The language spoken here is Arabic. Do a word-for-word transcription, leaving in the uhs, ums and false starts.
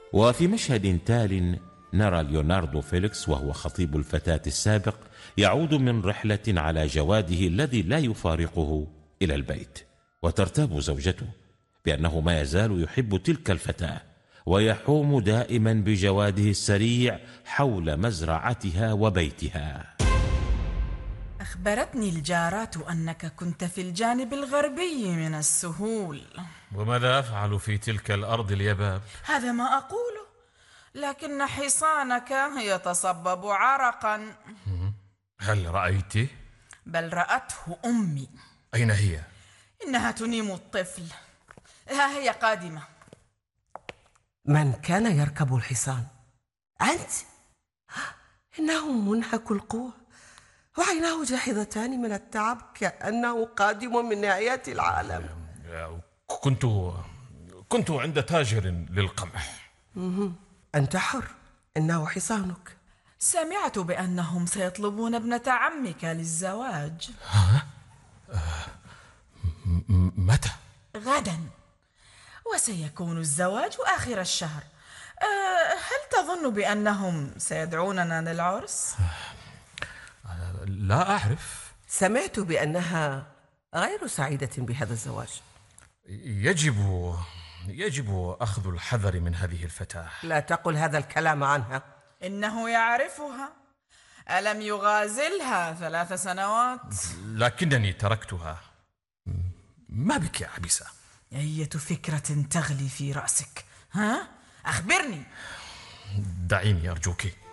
وفي مشهد تال نرى ليوناردو فيليكس وهو خطيب الفتاة السابق يعود من رحلة على جواده الذي لا يفارقه إلى البيت، وترتاب زوجته بأنه ما يزال يحب تلك الفتاة ويحوم دائما بجواده السريع حول مزرعتها وبيتها. أخبرتني الجارات أنك كنت في الجانب الغربي من السهول. وماذا أفعل في تلك الأرض اليباب؟ هذا ما أقوله، لكن حصانك يتصبب عرقا. هل رأيته؟ بل رأته أمي. أين هي؟ إنها تنيم الطفل، ها هي قادمة. من كان يركب الحصان؟ أنت؟ إنه منهك القوة وعيناه جاحظتان من التعب كأنه قادم من نهاية العالم. كنت كنت عند تاجر للقمح. أنت حر، إنه حصانك. سمعت بأنهم سيطلبون ابنة عمك للزواج. ها؟ متى؟ غدا، وسيكون الزواج آخر الشهر. أه هل تظن بأنهم سيدعوننا للعرس؟ لا أعرف. سمعت بأنها غير سعيدة بهذا الزواج. يجب يجب أخذ الحذر من هذه الفتاة. لا تقل هذا الكلام عنها. إنه يعرفها، ألم يغازلها ثلاث سنوات؟ لكنني تركتها. ما بك يا عبسة؟ أية فكرة تغلي في رأسك؟ ها؟ أخبرني. دعيني أرجوك.